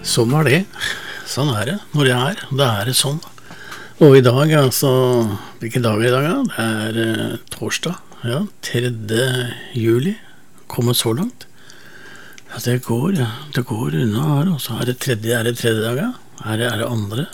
Sånn var det. Sånn er det. Når det er, da er det sånn. Og i dag, altså, hvilken dag er det i dag? Da? Det er torsdag, ja, 3. juli. Kommet så langt. Ja, det går unna her, og så er det tredje dag, ja. Er det andre?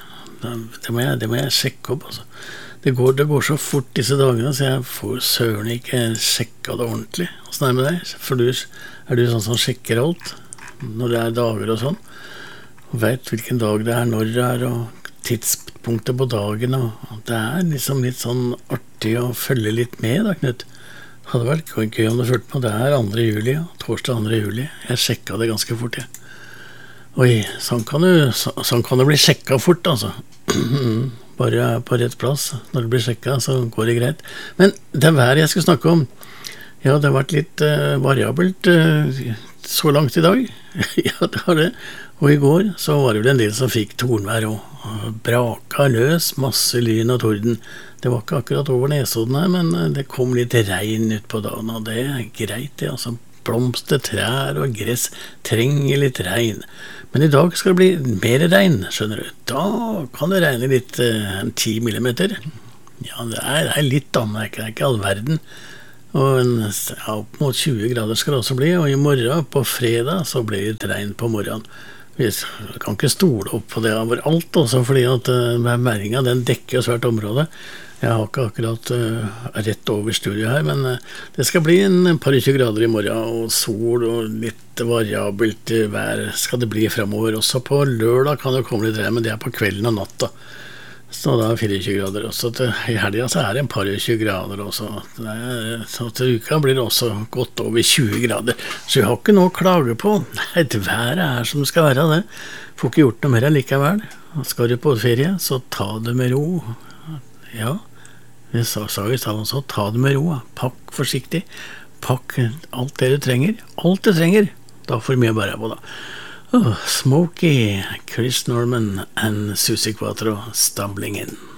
Det må jeg sjekke opp, altså. Det går så fort disse dagene, så jeg får søren ikke sjekka det ordentlig. Hvordan er det med deg? For er du sånn som sjekker alt når det er dager og sånn? Og vet hvilken dag det er, når det er, og tidspunktet på dagen. Og det er liksom litt sånn artig å følge litt med, da, Knut. Det hadde vært gøy om du fulgte på. Det er 2. juli, ja. Torsdag 2. juli. Jeg sjekka det ganske fort, jeg. Oi, sånn kan det bli sjekka fort, altså. Bare på rett plass. Når det blir sjekka, så går det greit. Men det været jeg skulle snakke om, ja, det har vært litt variabelt så langt i dag. Ja, det har det. Og i går så var det vel en del som fikk tornvær og braka løs, masse lyn og torden. Det var ikke akkurat over Nesodden her, men det kom litt regn ut på dagen, og det er greit, det. Altså, blomster, trær og gress trenger litt regn. Men i dag skal det bli mer regn, skjønner du. Da kan det regne litt 10 millimeter. Ja, det er litt da, men det er ikke all verden. Og opp mot 20 grader skal det også bli, og i morgen på fredag så blir det litt regn på morgenen. Vi kan ikke stole opp på det overalt også, fordi at væringen den dekker jo svært område. Jeg har ikke akkurat rett over studiet her, men det skal bli en par 20 grader i morgen, og sol og litt variabelt vær skal det bli fremover. Også på lørdag kan det komme litt regn, men det er på kvelden og natta. Så da er 24 grader også. I helgen så er det en par 20 grader også. Så til uka blir det også godt over 20 grader. Så jeg har ikke noe å klage på. Nei, det været er som det skal være, det. Får ikke gjort noe mer likevel. Skal du på ferie, så ta det med ro. Ja, vi sa i stedet også, ta det med ro. Pakk forsiktig. Pakk alt det du trenger. Alt du trenger. Da får du mye å bære på, da. Smokey, Chris Norman and Susie Quattro stumbling in.